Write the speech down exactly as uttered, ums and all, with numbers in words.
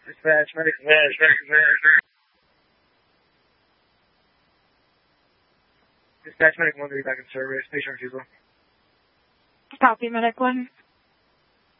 Dispatch, medic, medic, medic, medic. Dispatch, medic one, three back in service. Patient refusal. Copy, medic one.